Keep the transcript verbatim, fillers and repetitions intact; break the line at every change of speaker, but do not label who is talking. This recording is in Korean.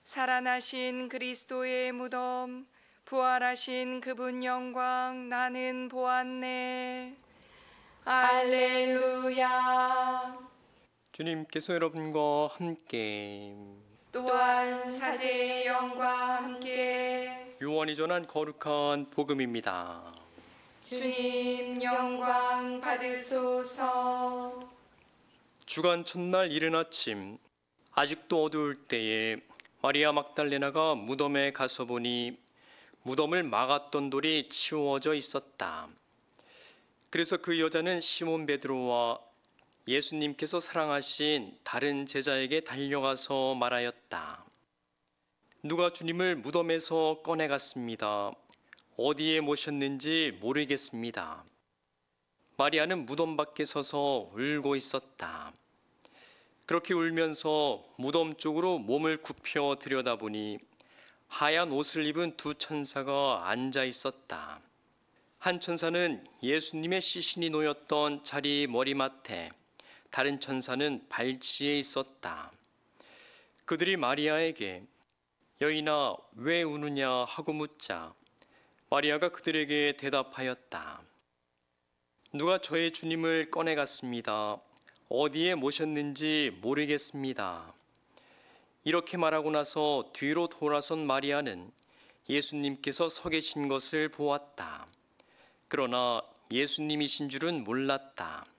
살아나신 그리스도의 무덤, 부활하신 그분 영광 나는 보았네. 할렐루야.
주님께서 여러분과 함께
또한 사제의 영과 함께
요한이 전한 거룩한 복음입니다.
주님 영광 받으소서.
주간 첫날 이른 아침, 아직도 어두울 때에 마리아 막달레나가 무덤에 가서 보니 무덤을 막았던 돌이 치워져 있었다. 그래서 그 여자는 시몬 베드로와 예수님께서 사랑하신 다른 제자에게 달려가서 말하였다. 누가 주님을 무덤에서 꺼내갔습니다. 어디에 모셨는지 모르겠습니다. 마리아는 무덤 밖에 서서 울고 있었다. 그렇게 울면서 무덤 쪽으로 몸을 굽혀 들여다보니 하얀 옷을 입은 두 천사가 앉아 있었다. 한 천사는 예수님의 시신이 놓였던 자리 머리맡에, 다른 천사는 발치에 있었다. 그들이 마리아에게 여인아 왜 우느냐 하고 묻자 마리아가 그들에게 대답하였다. 누가 저의 주님을 꺼내갔습니다. 어디에 모셨는지 모르겠습니다. 이렇게 말하고 나서 뒤로 돌아선 마리아는 예수님께서 서 계신 것을 보았다. 그러나 예수님이신 줄은 몰랐다.